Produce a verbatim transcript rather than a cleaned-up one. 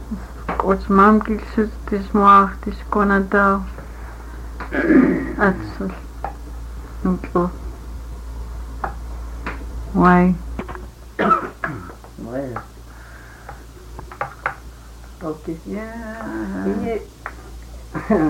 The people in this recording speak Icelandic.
Ots mamkilsut tis muartis konatau. Atsul. Nuklo. Why? Well. Okay. Yeah. Yeah.